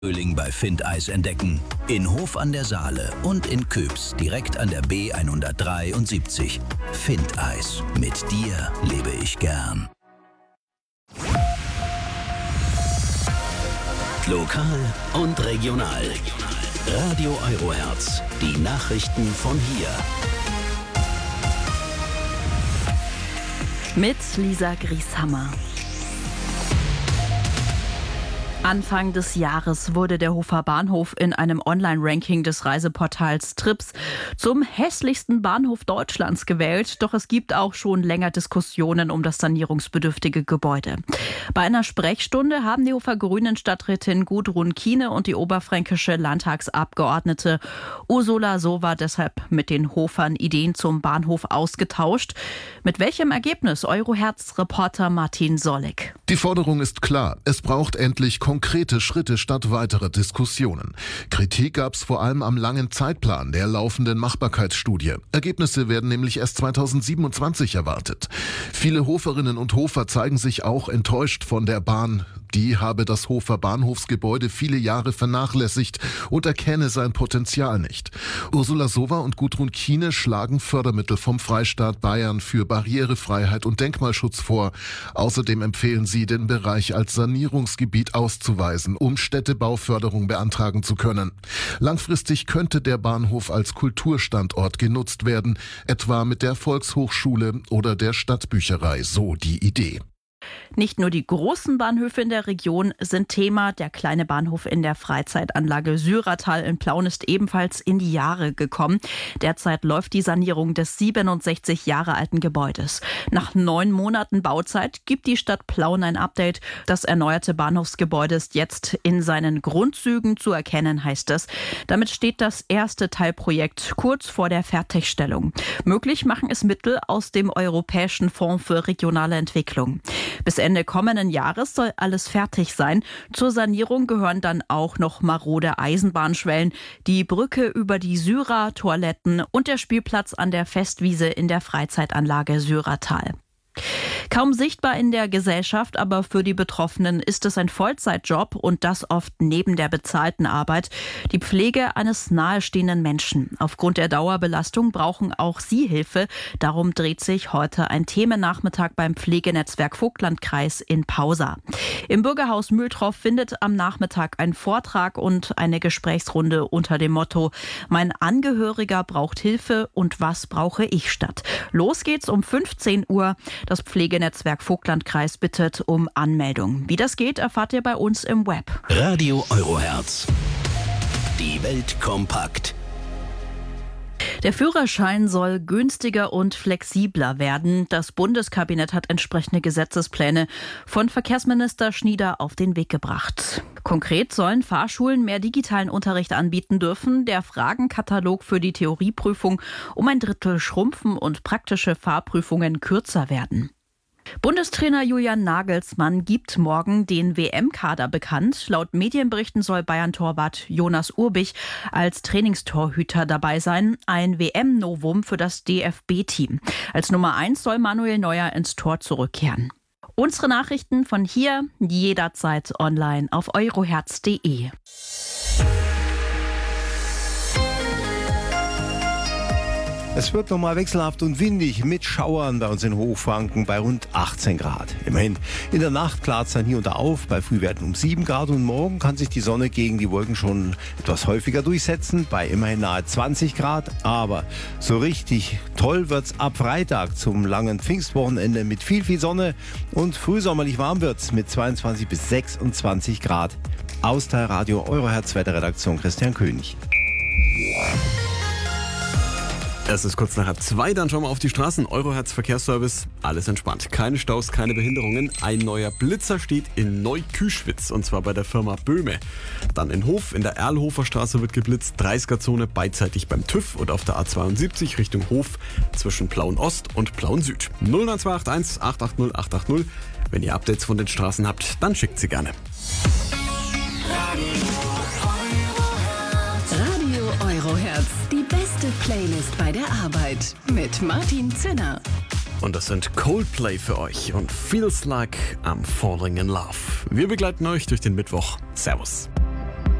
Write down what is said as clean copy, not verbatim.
Frühling bei Findeis entdecken. In Hof an der Saale und in Köps direkt an der B173. Findeis. Mit dir lebe ich gern. Lokal und regional. Radio Eurohertz. Die Nachrichten von hier. Mit Lisa Grieshammer. Anfang des Jahres wurde der Hofer Bahnhof in einem Online-Ranking des Reiseportals Trips zum hässlichsten Bahnhof Deutschlands gewählt. Doch es gibt auch schon länger Diskussionen um das sanierungsbedürftige Gebäude. Bei einer Sprechstunde haben die Hofer Grünen Stadträtin Gudrun Kiene und die oberfränkische Landtagsabgeordnete Ursula Sowa deshalb mit den Hofern Ideen zum Bahnhof ausgetauscht. Mit welchem Ergebnis? Eurohertz-Reporter Martin Sollig. Die Forderung ist klar. Es braucht endlich konkrete Schritte statt weiterer Diskussionen. Kritik gab es vor allem am langen Zeitplan der laufenden Machbarkeitsstudie. Ergebnisse werden nämlich erst 2027 erwartet. Viele Hoferinnen und Hofer zeigen sich auch enttäuscht von der Bahn. Die habe das Hofer Bahnhofsgebäude viele Jahre vernachlässigt und erkenne sein Potenzial nicht. Ursula Sowa und Gudrun Kiene schlagen Fördermittel vom Freistaat Bayern für Barrierefreiheit und Denkmalschutz vor. Außerdem empfehlen sie, den Bereich als Sanierungsgebiet auszuweisen, um Städtebauförderung beantragen zu können. Langfristig könnte der Bahnhof als Kulturstandort genutzt werden, etwa mit der Volkshochschule oder der Stadtbücherei, so die Idee. Nicht nur die großen Bahnhöfe in der Region sind Thema. Der kleine Bahnhof in der Freizeitanlage Syratal in Plauen ist ebenfalls in die Jahre gekommen. Derzeit läuft die Sanierung des 67 Jahre alten Gebäudes. Nach 9 Monaten Bauzeit gibt die Stadt Plauen ein Update. Das erneuerte Bahnhofsgebäude ist jetzt in seinen Grundzügen zu erkennen, heißt es. Damit steht das erste Teilprojekt kurz vor der Fertigstellung. Möglich machen es Mittel aus dem Europäischen Fonds für regionale Entwicklung. Bis Ende kommenden Jahres soll alles fertig sein. Zur Sanierung gehören dann auch noch marode Eisenbahnschwellen, die Brücke über die Syra, Toiletten und der Spielplatz an der Festwiese in der Freizeitanlage Syratal. Kaum sichtbar in der Gesellschaft, aber für die Betroffenen ist es ein Vollzeitjob und das oft neben der bezahlten Arbeit. Die Pflege eines nahestehenden Menschen. Aufgrund der Dauerbelastung brauchen auch sie Hilfe. Darum dreht sich heute ein Themennachmittag beim Pflegenetzwerk Vogtlandkreis in Pausa. Im Bürgerhaus Mühltroff findet am Nachmittag ein Vortrag und eine Gesprächsrunde unter dem Motto "Mein Angehöriger braucht Hilfe und was brauche ich statt?" Los geht's um 15 Uhr. Das Pflegenetzwerk Vogtlandkreis bittet um Anmeldung. Wie das geht, erfahrt ihr bei uns im Web. Radio Eurohertz. Die Welt kompakt. Der Führerschein soll günstiger und flexibler werden. Das Bundeskabinett hat entsprechende Gesetzespläne von Verkehrsminister Schnieder auf den Weg gebracht. Konkret sollen Fahrschulen mehr digitalen Unterricht anbieten dürfen, der Fragenkatalog für die Theorieprüfung um 1/3 schrumpfen und praktische Fahrprüfungen kürzer werden. Bundestrainer Julian Nagelsmann gibt morgen den WM-Kader bekannt. Laut Medienberichten soll Bayern-Torwart Jonas Urbich als Trainingstorhüter dabei sein. Ein WM-Novum für das DFB-Team. Als Nummer 1 soll Manuel Neuer ins Tor zurückkehren. Unsere Nachrichten von hier jederzeit online auf eurohertz.de. Es wird nochmal wechselhaft und windig mit Schauern bei uns in Hochfranken bei rund 18 Grad. Immerhin, in der Nacht klart es dann hier und da auf, bei Frühwerten um 7 Grad und morgen kann sich die Sonne gegen die Wolken schon etwas häufiger durchsetzen, bei immerhin nahe 20 Grad. Aber so richtig toll wird's ab Freitag zum langen Pfingstwochenende mit viel Sonne und frühsommerlich warm wird's mit 22 bis 26 Grad. Aus der Radio Eurohertz Wetterredaktion Christian König. Es ist kurz nach 2, dann schauen wir auf die Straßen. Eurohertz Verkehrsservice, alles entspannt. Keine Staus, keine Behinderungen. Ein neuer Blitzer steht in Neuküschwitz und zwar bei der Firma Böhme. Dann in Hof, in der Erlhofer Straße wird geblitzt. 30er-Zone beidseitig beim TÜV und auf der A72 Richtung Hof zwischen Plauen Ost und Plauen Süd. 09281 880 880. Wenn ihr Updates von den Straßen habt, dann schickt sie gerne. Radio Eurohertz, die beste Playlist bei der Arbeit mit Martin Zinner. Und das sind Coldplay für euch und Feels Like I'm Falling in Love. Wir begleiten euch durch den Mittwoch. Servus.